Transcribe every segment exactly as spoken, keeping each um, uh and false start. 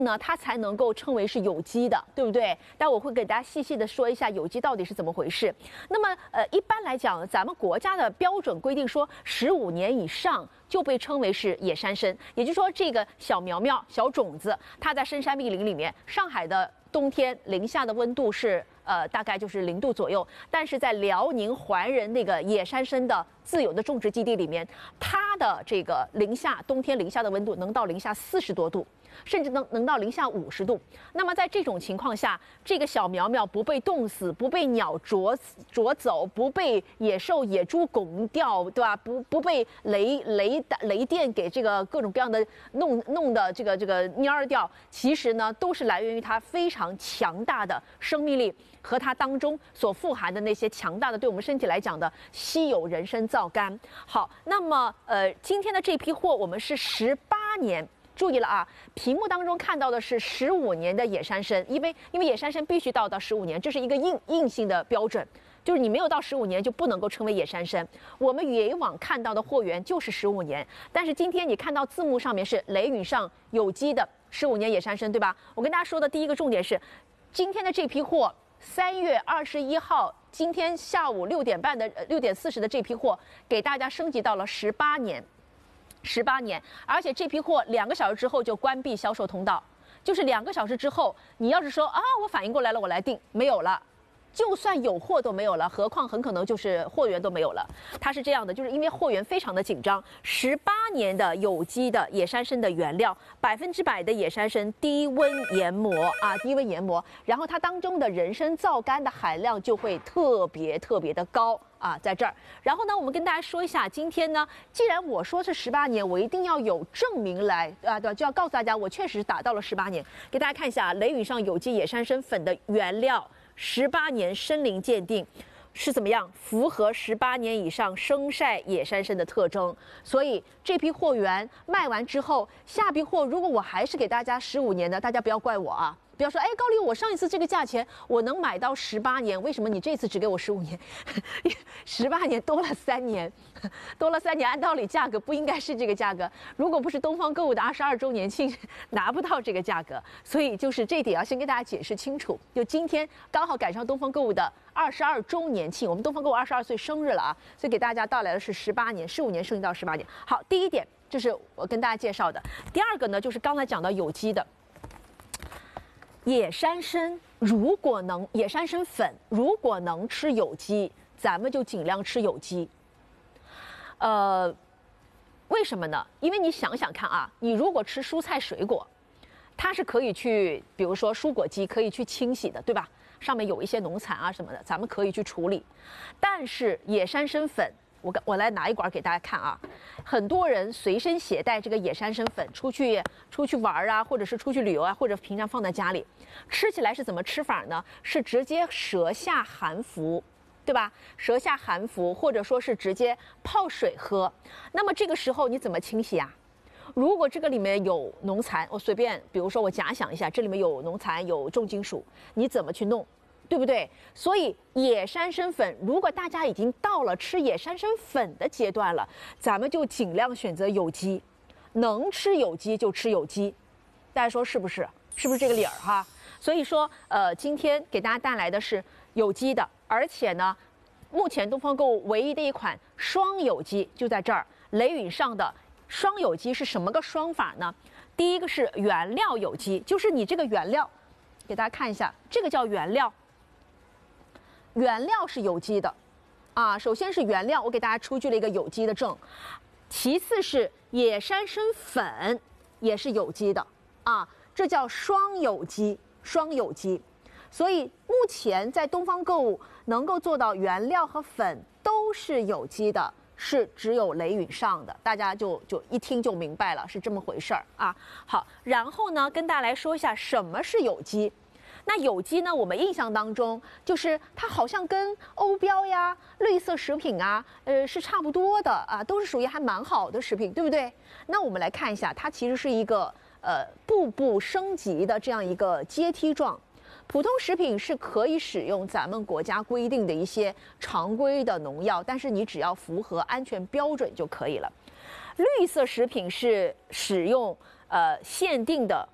呢，它才能够称为是有机的，对不对？但我会给大家细细的说一下有机到底是怎么回事。那么，呃，一般来讲，咱们国家的标准规定说，十五年以上就被称为是野山参，也就是说，这个小苗苗、小种子，它在深山密林里面，上海的冬天零下的温度是呃大概就是零度左右，但是在辽宁怀仁那个野山参的自有的种植基地里面，它的这个零下冬天零下的温度能到零下四十多度。甚至能能到零下五十度。那么在这种情况下，这个小苗苗不被冻死，不被鸟啄啄走，不被野兽、野猪拱掉，对吧？不不被雷雷雷电给这个各种各样的弄弄的这个这个蔫儿掉。其实呢，都是来源于它非常强大的生命力和它当中所富含的那些强大的对我们身体来讲的稀有人参皂苷。好，那么呃，今天的这批货我们是十八年。注意了啊，屏幕当中看到的是十五年的野山参，因为因为野山参必须到到十五年，这是一个硬硬性的标准，就是你没有到十五年就不能够称为野山参。我们以往看到的货源就是十五年，但是今天你看到字幕上面是雷允上有机的十五年野山参，对吧？我跟大家说的第一个重点是，今天的这批货，三月二十一号，今天下午六点半的六点四十的这批货，给大家升级到了十八年。十八年，而且这批货两个小时之后就关闭销售通道，就是两个小时之后，你要是说啊，我反应过来了，我来订，没有了。就算有货都没有了，何况很可能就是货源都没有了。它是这样的，就是因为货源非常的紧张。十八年的有机的野山参的原料，百分之百的野山参低温研磨啊，低温研磨，然后它当中的人参皂苷的含量就会特别特别的高啊，在这儿。然后呢，我们跟大家说一下，今天呢，既然我说是十八年，我一定要有证明来啊，对吧？就要告诉大家，我确实达到了十八年。给大家看一下雷允上有机野山参粉的原料。十八年森林鉴定是怎么样？符合十八年以上生晒野山参的特征。所以这批货源卖完之后，下批货如果我还是给大家十五年的，大家不要怪我啊！不要说，哎，高丽，我上一次这个价钱我能买到十八年，为什么你这次只给我十五年？十八年多了三年，多了三年，按道理价格不应该是这个价格。如果不是东方购物的二十二周年庆，拿不到这个价格。所以就是这一点要先跟大家解释清楚。就今天刚好赶上东方购物的二十二周年庆，我们东方购物二十二岁生日了啊，所以给大家带来的是十八年，十五年升级到十八年。好，第一点这是我跟大家介绍的。第二个呢，就是刚才讲到有机的。野山参如果能，野山参粉如果能吃有机，咱们就尽量吃有机。呃，为什么呢？因为你想想看啊，你如果吃蔬菜水果，它是可以去，比如说蔬果机可以去清洗的，对吧？上面有一些农残啊什么的，咱们可以去处理。但是野山参粉，我我来拿一管给大家看啊，很多人随身携带这个野山参粉出去出去玩啊，或者是出去旅游啊，或者平常放在家里，吃起来是怎么吃法呢？是直接舌下含服，对吧？舌下含服，或者说是直接泡水喝。那么这个时候你怎么清洗啊？如果这个里面有农残，我随便，比如说我假想一下，这里面有农残，有重金属，你怎么去弄？对不对？所以野山参粉，如果大家已经到了吃野山参粉的阶段了，咱们就尽量选择有机，能吃有机就吃有机。大家说是不是？是不是这个理儿哈？所以说，呃，今天给大家带来的是有机的，而且呢，目前东方购物唯一的一款双有机就在这儿，雷允上的双有机是什么个双法呢？第一个是原料有机，就是你这个原料，给大家看一下，这个叫原料。原料是有机的，啊，首先是原料，我给大家出具了一个有机的证，其次是野山参粉也是有机的，啊，这叫双有机，双有机。所以目前在东方购物能够做到原料和粉都是有机的，是只有雷允上的，大家就就一听就明白了，是这么回事儿啊。好，然后呢，跟大家来说一下什么是有机。那有机呢？我们印象当中就是它好像跟欧标呀、绿色食品啊，呃，是差不多的啊，都是属于还蛮好的食品，对不对？那我们来看一下，它其实是一个呃步步升级的这样一个阶梯状。普通食品是可以使用咱们国家规定的一些常规的农药，但是你只要符合安全标准就可以了。绿色食品是使用呃限定的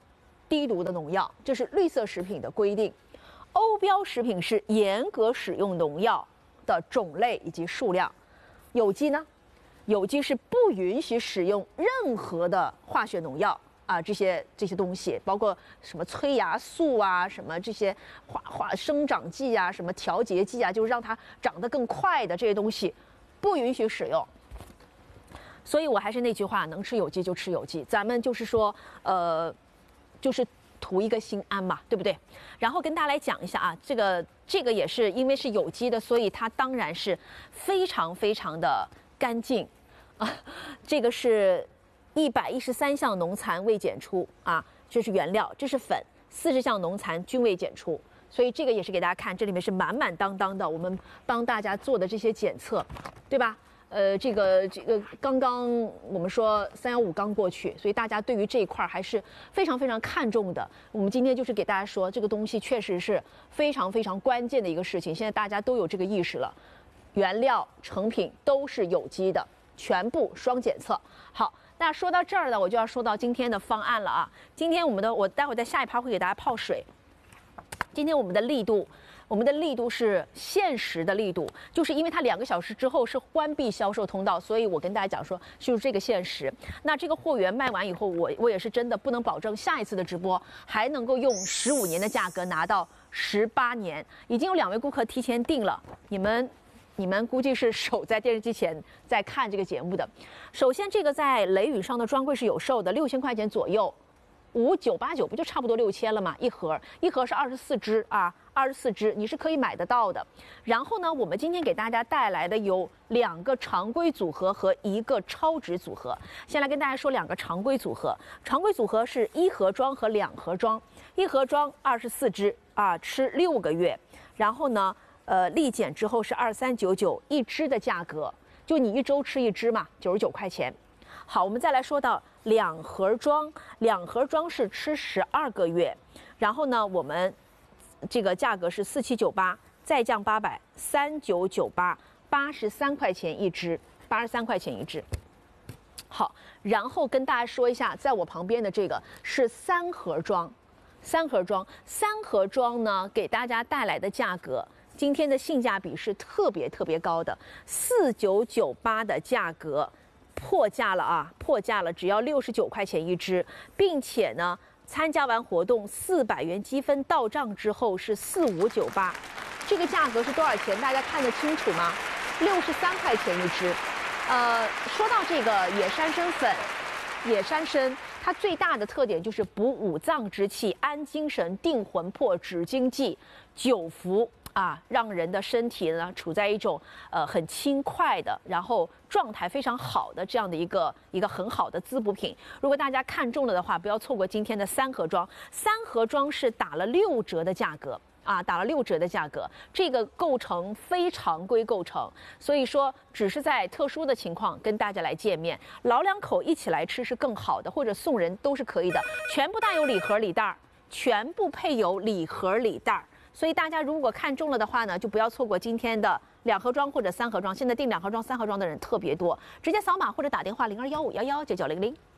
低毒的农药，这是绿色食品的规定。欧标食品是严格使用农药的种类以及数量。有机呢？有机是不允许使用任何的化学农药啊，这些这些东西，包括什么催芽素啊，什么这些化化生长剂啊，什么调节剂啊，就是让它长得更快的这些东西，不允许使用。所以我还是那句话，能吃有机就吃有机，咱们就是说，呃，就是图一个心安嘛，对不对？然后跟大家来讲一下啊，这个这个也是因为是有机的，所以它当然是非常非常的干净。啊，这个是一百一十三项农残未检出啊，这是原料，这是粉，四十项农残均未检出，所以这个也是给大家看，这里面是满满当当的，我们帮大家做的这些检测，对吧？呃，这个这个刚刚我们说三幺五刚过去，所以大家对于这一块还是非常非常看重的。我们今天就是给大家说，这个东西确实是非常非常关键的一个事情，现在大家都有这个意识了，原料成品都是有机的。全部双检测。好，那说到这儿呢，我就要说到今天的方案了啊。今天我们的，我待会儿在下一趴会给大家泡水。今天我们的力度，我们的力度是限时的力度，就是因为它两个小时之后是关闭销售通道，所以我跟大家讲说，就是这个限时。那这个货源卖完以后，我我也是真的不能保证下一次的直播还能够用十五年的价格拿到十八年。已经有两位顾客提前订了，你们。你们估计是守在电视机前在看这个节目的。首先，这个在雷宇上的专柜是有售的，六千块钱左右，五九八九不就差不多六千了吗？一盒，一盒是二十四支啊，二十四支你是可以买得到的。然后呢，我们今天给大家带来的有两个常规组合和一个超值组合。先来跟大家说两个常规组合，常规组合是一盒装和两盒装，一盒装二十四支啊，吃六个月。然后呢？呃，立减之后是二三九九一支的价格，就你一周吃一支嘛，九十九块钱。好，我们再来说到两盒装，两盒装是吃十二个月，然后呢，我们这个价格是四七九八，再降八百，三九九八，八十三块钱一支，八十三块钱一支。好，然后跟大家说一下，在我旁边的这个是三盒装，三盒装，三盒装呢，给大家带来的价格。今天的性价比是特别特别高的，四九九八的价格破价了啊，破价了，只要六十九块钱一支，并且呢，参加完活动四百元积分到账之后是四五九八，这个价格是多少钱？大家看得清楚吗？六十三块钱一支。呃，说到这个野山参粉，野山参它最大的特点就是补五脏之气、安精神、定魂魄、止经济，久服。啊，让人的身体呢处在一种呃很轻快的，然后状态非常好的这样的一个一个很好的滋补品。如果大家看中了的话，不要错过今天的三盒装。三盒装是打了六折的价格啊，打了六折的价格，这个构成非常规构成，所以说只是在特殊的情况跟大家来见面，老两口一起来吃是更好的，或者送人都是可以的，全部带有礼盒礼袋儿，全部配有礼盒礼袋儿。所以大家如果看中了的话呢，就不要错过今天的两盒装或者三盒装。现在订两盒装、三盒装的人特别多，直接扫码或者打电话零二幺五幺幺九九零零。